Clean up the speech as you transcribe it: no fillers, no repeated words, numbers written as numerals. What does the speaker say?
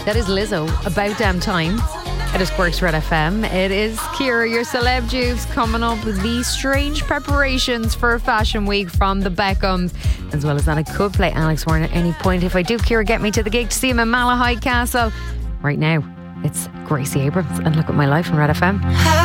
That is Lizzo, About Damn Time. It is Quirks Red FM. It is Ciara, your celeb juice, coming up with these strange preparations for Fashion Week from the Beckhams. As well as that, I could play Alex Warren at any point. If I do, Ciara, get me to the gig to see him in Malahide Castle. Right now, it's Gracie Abrams and Look at My Life on Red FM.